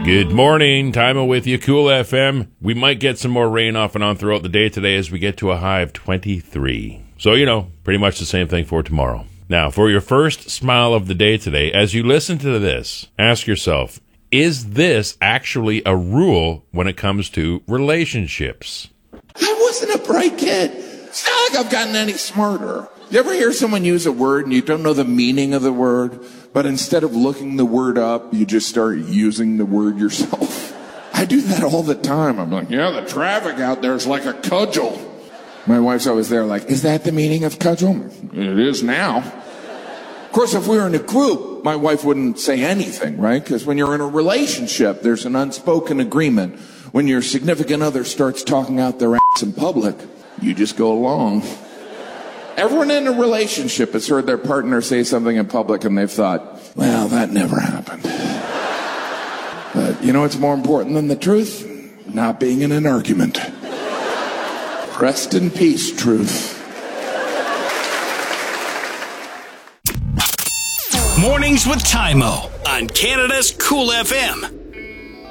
Good morning. Time with you, Cool FM. We might get some more rain off and on throughout the day today as we get to a high of 23. So, pretty much the same thing for tomorrow. Now, for your first smile of the day today, as you listen to this, ask yourself, is this actually a rule when it comes to relationships? I wasn't a bright kid. It's not like I've gotten any smarter. You ever hear someone use a word and you don't know the meaning of the word, but instead of looking the word up, you just start using the word yourself? I do that all the time. I'm like, yeah, the traffic out there is like a cudgel. My wife's always there like, is that the meaning of cudgel? It is now. Of course, if we were in a group, my wife wouldn't say anything, right? Because when you're in a relationship, there's an unspoken agreement. When your significant other starts talking out their ass in public, you just go along. Everyone in a relationship has heard their partner say something in public and they've thought, well, that never happened. But you know what's more important than the truth? Not being in an argument. Rest in peace, truth. Mornings with Tymo on Canada's Cool FM.